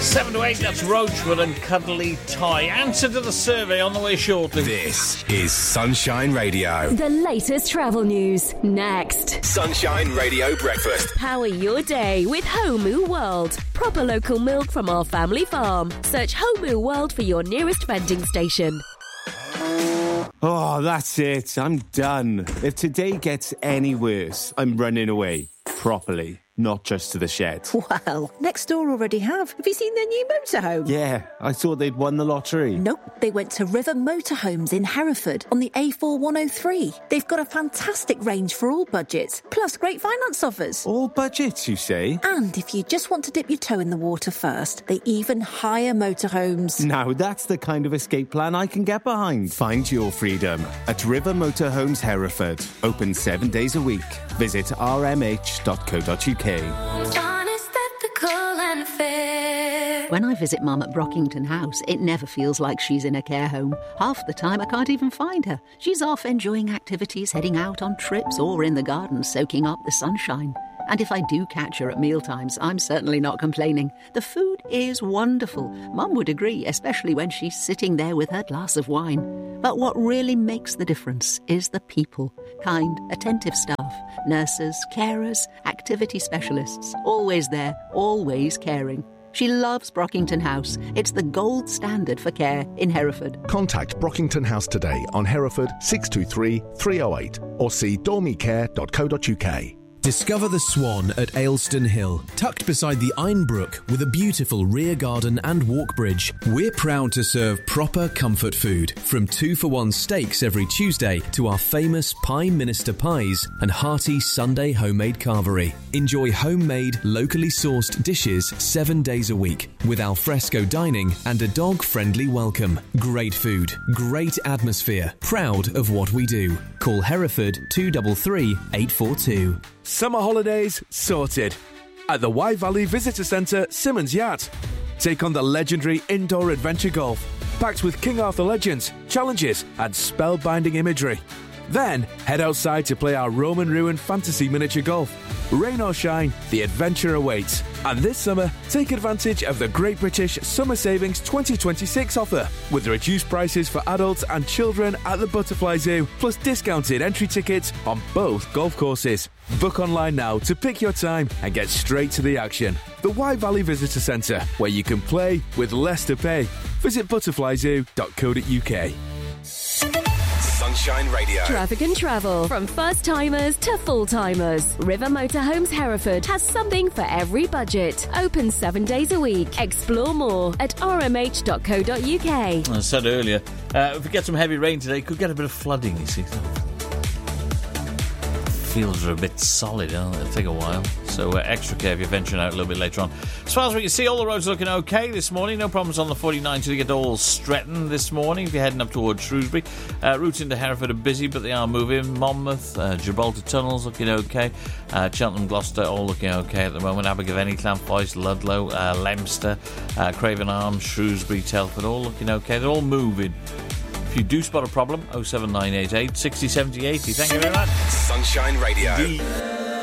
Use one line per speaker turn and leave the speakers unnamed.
7 to 8, that's Roachwood and Cuddly Toy. Answer to the survey on the way shortly.
This is Sunshine Radio.
The latest travel news, next.
Sunshine Radio Breakfast.
Power your day with Homu World. Proper local milk from our family farm. Search Homu World for your nearest vending station.
Oh, that's it. I'm done. If today gets any worse, I'm running away. Properly. Not just to the shed.
Well, next door already have. Have you seen their new motorhome?
Yeah, I thought they'd won the lottery.
Nope, they went to River Motorhomes in Hereford on the A4103. They've got a fantastic range for all budgets, plus great finance offers.
All budgets, you say?
And if you just want to dip your toe in the water first, they even hire motorhomes.
Now that's the kind of escape plan I can get behind. Find your freedom at River Motorhomes Hereford. Open 7 days a week. Visit rmh.co.uk.
Honest, ethical and fair.
When I visit Mum at Brockington House, it never feels like she's in a care home. Half the time I can't even find her. She's off enjoying activities, heading out on trips, or in the garden soaking up the sunshine. And if I do catch her at mealtimes, I'm certainly not complaining. The food is wonderful. Mum would agree, especially when she's sitting there with her glass of wine. But what really makes the difference is the people. Kind, attentive staff, nurses, carers, activity specialists. Always there, always caring. She loves Brockington House. It's the gold standard for care in Hereford.
Contact Brockington House today on Hereford 623 308 or see dormicare.co.uk.
Discover the Swan at Aylstone Hill, tucked beside the Ironbrook with a beautiful rear garden and walk bridge. We're proud to serve proper comfort food, from 2-for-1 steaks every Tuesday to our famous Pie Minister pies and hearty Sunday homemade carvery. Enjoy homemade, locally sourced dishes 7 days a week with alfresco dining and a dog-friendly welcome. Great food, great atmosphere, proud of what we do. Call Hereford 233 842.
Summer holidays sorted. At the Wye Valley Visitor Centre, Simmons Yacht. Take on the legendary indoor adventure golf, packed with King Arthur legends, challenges and spellbinding imagery. Then, head outside to play our Roman ruin fantasy miniature golf. Rain or shine, the adventure awaits. And this summer, take advantage of the Great British Summer Savings 2026 offer, with reduced prices for adults and children at the Butterfly Zoo, plus discounted entry tickets on both golf courses. Book online now to pick your time and get straight to the action. The Wye Valley Visitor Centre, where you can play with less to pay. Visit butterflyzoo.co.uk.
Sunshine Radio.
Traffic and travel. From first-timers to full-timers. River Motorhomes Hereford has something for every budget. Open 7 days a week. Explore more at rmh.co.uk.
I said earlier, if we get some heavy rain today, could get a bit of flooding, you see. Fields are a bit solid, it'll take a while. So extra care if you're venturing out a little bit later on. As far as we can see, all the roads are looking okay this morning. No problems on the 49 till you get to All Stretton this morning if you're heading up towards Shrewsbury. Routes into Hereford are busy, but they are moving. Monmouth, Gibraltar Tunnels looking okay. Cheltenham, Gloucester all looking okay at the moment. Abergavenny, Llanfoyce, Ludlow, Leicester, Craven Arms, Shrewsbury, Telford all looking okay. They're all moving. If you do spot a problem, 07988 60 70 80. Thank you very much.
Sunshine Radio.
Indeed.